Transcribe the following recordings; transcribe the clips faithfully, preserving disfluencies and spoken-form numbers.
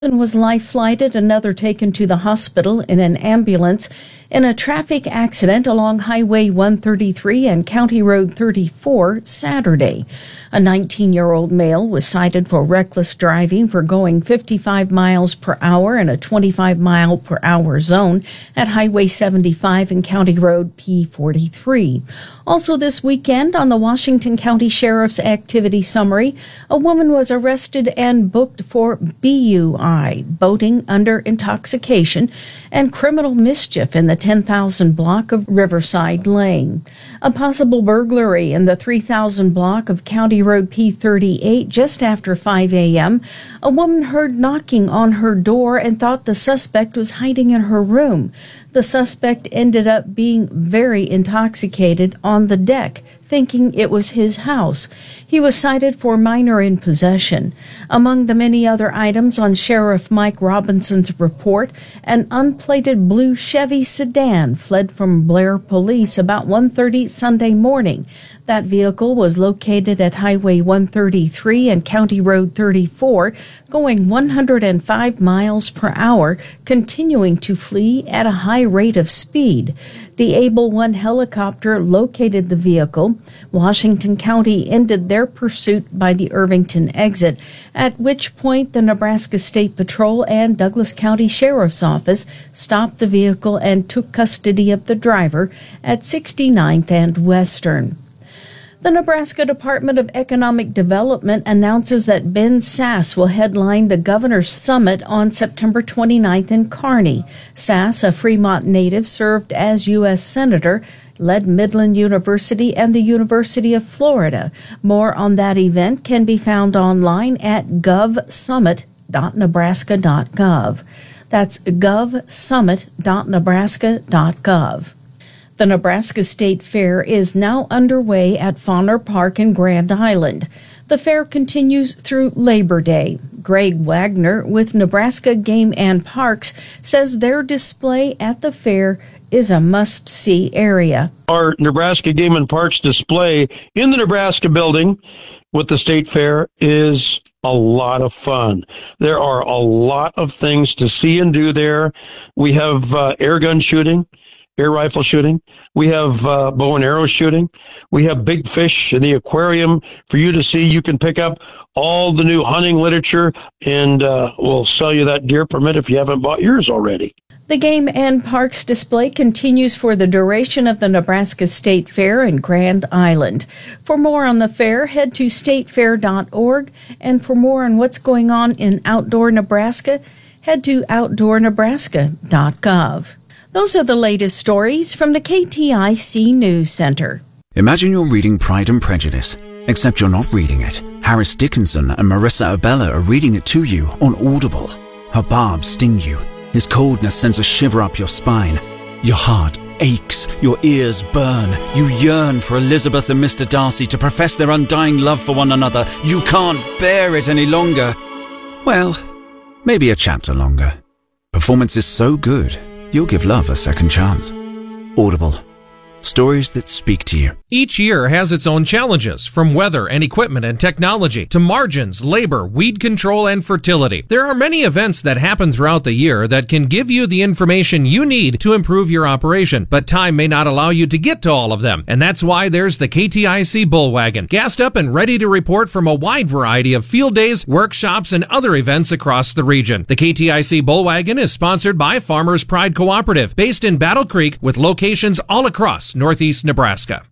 Was life-flighted, another taken to the hospital in an ambulance in a traffic accident along Highway one thirty-three and County Road thirty-four Saturday. A nineteen-year-old male was cited for reckless driving for going fifty-five miles per hour in a twenty-five mile per hour zone at Highway seventy-five and County Road P forty-three. Also this weekend on the Washington County Sheriff's Activity Summary, a woman was arrested and booked for B U I, boating under intoxication, and criminal mischief in the ten thousand block of Riverside Lane. A possible burglary in the three thousand block of County Road P thirty-eight just after five a.m. A woman heard knocking on her door and thought the suspect was hiding in her room. The suspect ended up being very intoxicated on the deck, thinking it was his house. He was cited for minor in possession. Among the many other items on Sheriff Mike Robinson's report, an unplated blue Chevy sedan fled from Blair Police about one thirty Sunday morning. That vehicle was located at Highway one thirty-three and County Road thirty-four, going one hundred five miles per hour, continuing to flee at a high rate of speed. The Able one helicopter located the vehicle. Washington County ended their pursuit by the Irvington exit, at which point the Nebraska State Patrol and Douglas County Sheriff's Office stopped the vehicle and took custody of the driver at sixty-ninth and Western. The Nebraska Department of Economic Development announces that Ben Sasse will headline the Governor's Summit on September twenty-ninth in Kearney. Sasse, a Fremont native, served as U S Senator, led Midland University and the University of Florida. More on that event can be found online at gov summit dot nebraska dot gov. That's gov summit dot nebraska dot gov. The Nebraska State Fair is now underway at Fauner Park in Grand Island. The fair continues through Labor Day. Greg Wagner with Nebraska Game and Parks says their display at the fair is a must-see area. Our Nebraska Game and Parks display in the Nebraska building with the State Fair is a lot of fun. There are a lot of things to see and do there. We have uh, air gun shooting, air rifle shooting. We have uh, bow and arrow shooting. We have big fish in the aquarium for you to see. You can pick up all the new hunting literature, and uh, we'll sell you that deer permit if you haven't bought yours already. The Game and Parks display continues for the duration of the Nebraska State Fair in Grand Island. For more on the fair, head to state fair dot org, and for more on what's going on in outdoor Nebraska, head to outdoor nebraska dot gov. Those are the latest stories from the K T I C News Center. Imagine you're reading Pride and Prejudice, except you're not reading it. Harris Dickinson and Marissa Abella are reading it to you on Audible. Her barbs sting you. His coldness sends a shiver up your spine. Your heart aches. Your ears burn. You yearn for Elizabeth and Mister Darcy to profess their undying love for one another. You can't bear it any longer. Well, maybe a chapter longer. Performance is so good, you'll give love a second chance. Audible. Stories that speak to you. Each year has its own challenges, from weather and equipment and technology to margins, labor, weed control, and fertility. There are many events that happen throughout the year that can give you the information you need to improve your operation, but time may not allow you to get to all of them. And that's why there's the K T I C Bullwagon, gassed up and ready to report from a wide variety of field days, workshops, and other events across the region. The K T I C Bullwagon is sponsored by Farmers Pride Cooperative, based in Battle Creek, with locations all across northeast Nebraska.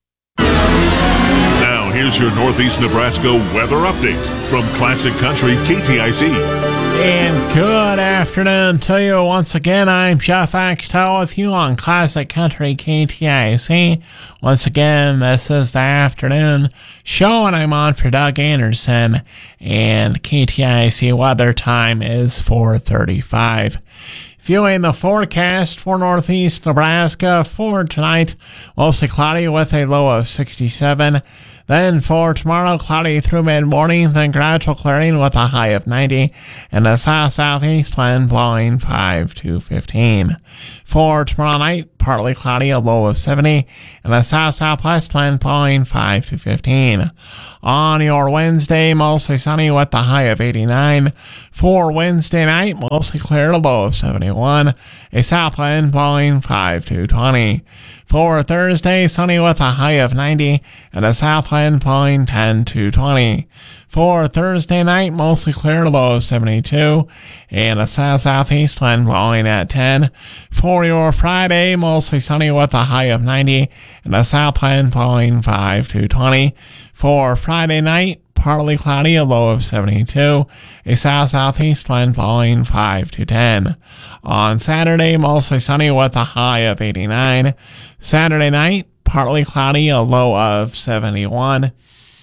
Now, here's your Northeast Nebraska weather update from Classic Country K T I C. And good afternoon to you once again. I'm Jeff Axtell with you on Classic Country K T I C. Once again, this is the afternoon show, and I'm on for Doug Anderson. And K T I C weather time is four thirty-five. Viewing the forecast for northeast Nebraska for tonight, mostly cloudy with a low of sixty-seven. Then for tomorrow, cloudy through mid-morning, then gradual clearing with a high of ninety, and a south-southeast wind blowing five to fifteen. For tomorrow night, partly cloudy, a low of seventy, and a south-southwest wind blowing five to fifteen. On your Wednesday, mostly sunny with a high of eighty-nine. For Wednesday night, mostly clear, a low of seventy-one, a south wind blowing five to twenty. For Thursday, sunny with a high of ninety, and a south wind blowing ten to twenty. For Thursday night, mostly clear, a low of seventy-two, and a south-southeast wind blowing at ten. For your Friday, mostly sunny with a high of ninety, and a south wind blowing five to twenty. For Friday night, partly cloudy, a low of seventy-two, a south-southeast wind blowing five to ten. On Saturday, mostly sunny with a high of eighty-nine. Saturday night, partly cloudy, a low of seventy-one.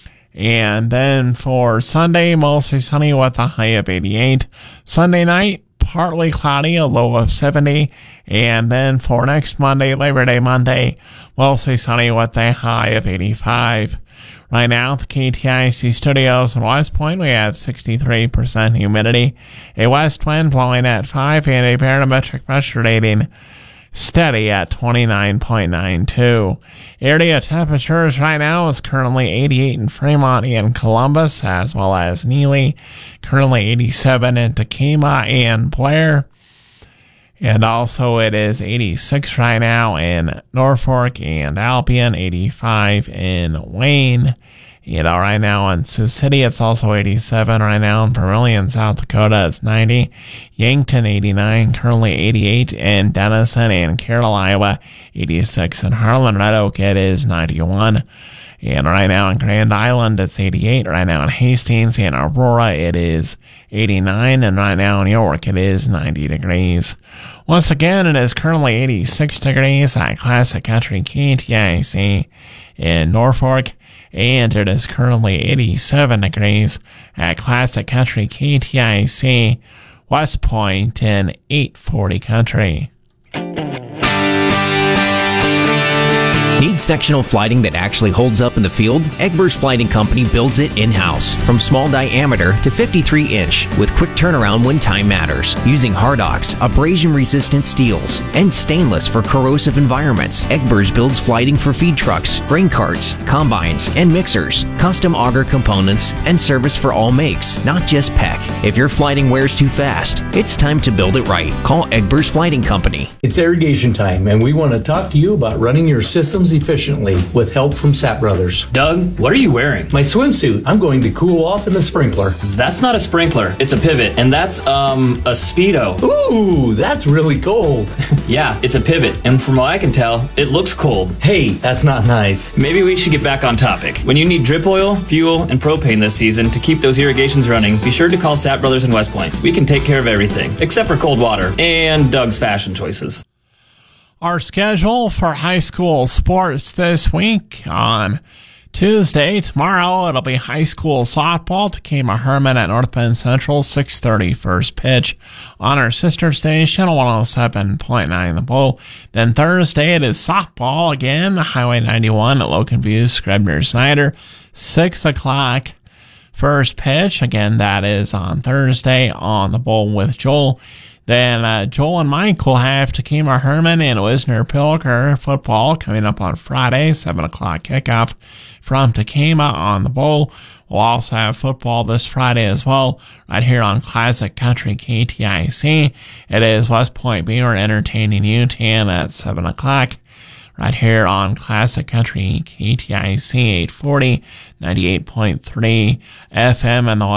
And then for Sunday, mostly sunny with a high of eighty-eight. Sunday night, partly cloudy, a low of seventy. And then for next Monday, Labor Day Monday, mostly sunny with a high of eighty-five. Right now at the K T I C studios in West Point, we have sixty-three percent humidity, a west wind blowing at five, and a barometric pressure rating steady at twenty-nine point nine two. Area temperatures right now is currently eighty-eight in Fremont and Columbus, as well as Neely, currently eighty-seven in Takema and Blair. And also it is eighty-six right now in Norfolk and Albion, eighty-five in Wayne. You know, right now in Sioux City, it's also eighty-seven right now. In Vermillion, South Dakota, it's ninety. Yankton, eighty-nine, currently eighty-eight. In Denison and Carroll, Iowa, eighty-six. In Harlan, Red Oak, it is ninety-one. And right now in Grand Island, it's eighty-eight. Right now in Hastings and Aurora, it is eighty-nine. And right now in York, it is ninety degrees. Once again, it is currently eighty-six degrees at Classic Country K T I C in Norfolk. And it is currently eighty-seven degrees at Classic Country K T I C West Point in eight forty Country. Need sectional flighting that actually holds up in the field? Egbers Flighting Company builds it in-house, from small diameter to fifty-three inch, with quick turnaround when time matters, using Hardox, abrasion-resistant steels, and stainless for corrosive environments. Egbers builds flighting for feed trucks, grain carts, combines, and mixers, custom auger components, and service for all makes, not just P E C. If your flighting wears too fast, it's time to build it right. Call Egbers Flighting Company. It's irrigation time, and we want to talk to you about running your systems efficiently with help from Sapp Brothers. Doug, what are you wearing? My swimsuit. I'm going to cool off in the sprinkler. That's not a sprinkler. It's a pivot, and that's, um, a Speedo. Ooh, that's really cold. Yeah, it's a pivot, and from what I can tell, it looks cold. Hey, that's not nice. Maybe we should get back on topic. When you need drip oil, fuel, and propane this season to keep those irrigations running, be sure to call Sapp Brothers in West Point. We can take care of everything, except for cold water and Doug's fashion choices. Our schedule for high school sports this week: on Tuesday, tomorrow, it'll be high school softball, Takema Herman at North Bend Central, six thirty first pitch on our sister station, one oh seven point nine The Bull. Then Thursday, it is softball again, Highway ninety-one at Logan View, Scribner Snyder, six o'clock first pitch. Again, that is on Thursday on The Bull with Joel. Then uh, Joel and Mike will have Takema Herman and Wisner Pilger football coming up on Friday, seven o'clock kickoff from Takema on The Bull. We'll also have football this Friday as well, right here on Classic Country K T I C. It is West Point Beaver entertaining Utan at seven o'clock, right here on Classic Country K T I C eight forty, ninety-eight point three F M, and the